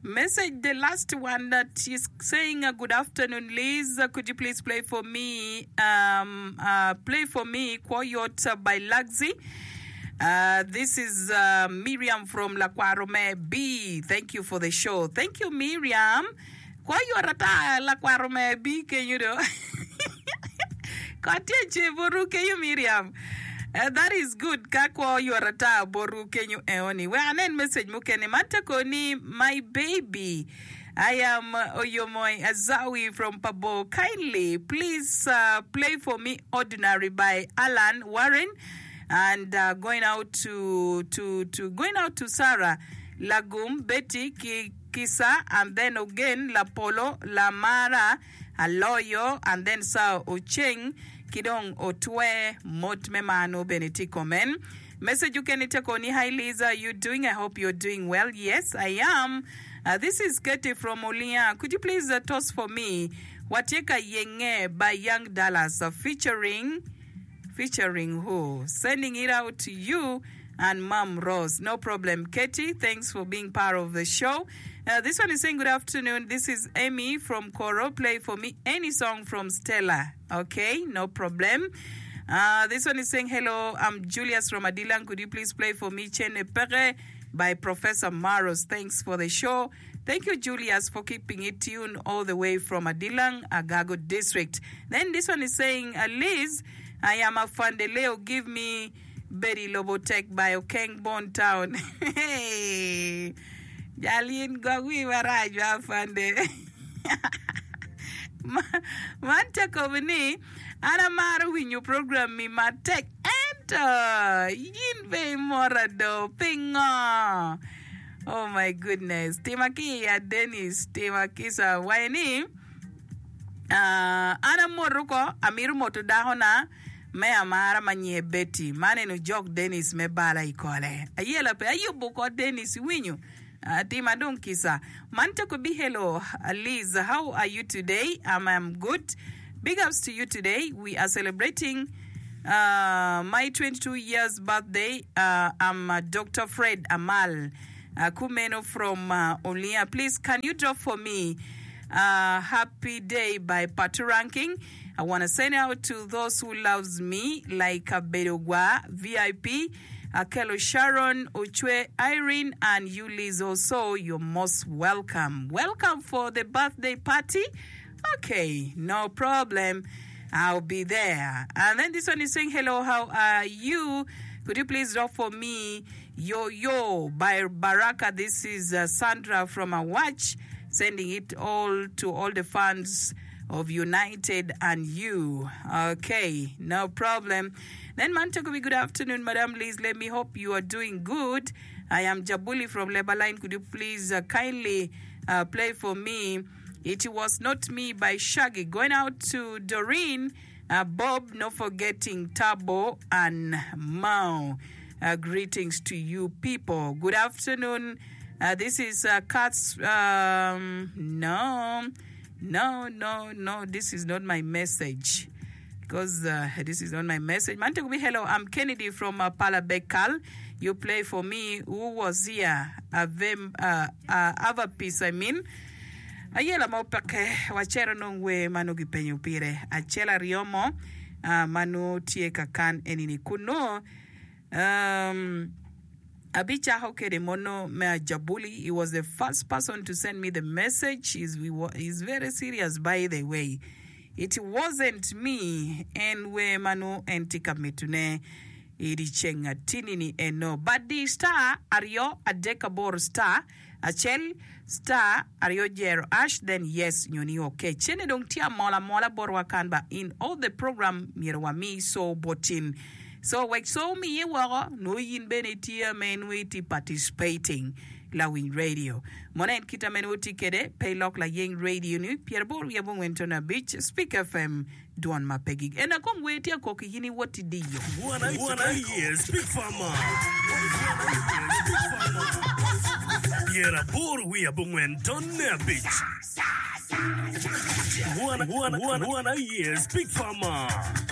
Message, the last one that is saying, good afternoon, Liz. Could you please play for me Koyot by Lagzi? This is Miriam from Lakwarome B. Thank you for the show. Thank you, Miriam. Koyorata Lakwarome B, can you do? Miriam. That is good. Kakwa yorata boru kenyu eoni. We anen message mukeni matakoni my baby. I am Oyomoy Azawi from Pabo. Kindly please play for me Ordinary by Alan Warren, and going out to Sarah Lagum Betty Kisa, and then again La Polo La Mara Aloyo, and then Sa Ocheng Kidong Otwe Motmemano Benetikomen. Message you can take on. Hi Lisa, you doing? I hope you're doing well. Yes, I am. This is Katie from Olia. Could you please toss for me Wateka Yenge by Young Dallas, featuring who? Sending it out to you and Mom Rose. No problem, Katie. Thanks for being part of the show. This one is saying good afternoon. This is Amy from Koro. Play for me any song from Stella. Okay, no problem. This one is saying hello. I'm Julius from Adilang. Could you please play for me Chene Pere by Professor Maros? Thanks for the show. Thank you, Julius, for keeping it tuned all the way from Adilang, Agago District. Then this one is saying, Liz, I am a Fandeleo. Give me Betty Lobotek by Okeng Bon Town. Hey, Jalin Gogwi Warajwa Fande. Manta Kovani, Anamaru when you program me, Matek, enter. Yin Bay Morado, Pinga. Oh my goodness. Timaki ya Dennis, Timakisa, Waini. Ana Moruko, Amiru Motodahona. Me amara manye Betty. Mane no joke Dennis me bala ikole. Ayela pe ayubuko Dennis winyu. Tima don't kisa. Manta could be hello. Liz, how are you today? I'm good. Big ups to you today. We are celebrating my 22 years birthday. I'm Dr. Fred Amal Kumeno from Olia. Please, can you drop for me Happy Day by Patu Ranking? I want to send out to those who loves me, like Bedogwa, VIP, Akelo Sharon, Ochwe, Irene, and you, Liz, also. You're most welcome. Welcome for the birthday party. Okay, no problem. I'll be there. And then this one is saying, hello, how are you? Could you please drop for me Yo Yo by Baraka? This is Sandra from Awatch, sending it all to all the fans of United and you. Okay, no problem. Then Mantakobi, good afternoon, Madam Liz. Let me hope you are doing good. I am Jabuli from Lebaline. Could you please kindly play for me It Was Not Me by Shaggy? Going out to Doreen, Bob, not forgetting Tabo and Mao. Greetings to you people. Good afternoon. This is Kat's. No, this is not my message. Because this is not my message. Mantakubi, hello, I'm Kennedy from Palabekal. You play for me. Who was here? Ava piece, I mean. Ayela mopake wachero nongwe manu gipenyo pire. Achela riomo manu tie kakan enini kuno. Abicha Hokere Mono Mea Jabuli, he was the first person to send me the message. He's very serious, by the way. It wasn't me, and we manu entika mitune irichenga tinini eno. But the star Ario Adekabor star Achel star Ario Jero Ash, then yes, nyoni okay. Chene dong tia mola borwa kanba in all the program mirwami so botin. So like so me wa no yin benetia menwiti participating la win radio. Mona kita menwiti kede paylock la yeng radio ni Pierre-Bor ya Wentona Beach Speak FM duan mapegig. Ena kong weti ya koki hini wati diyo. Wanna hear Speak Farmer. Pierre-Bor ya Wentona Beach. Wanna hear Speak Farmer.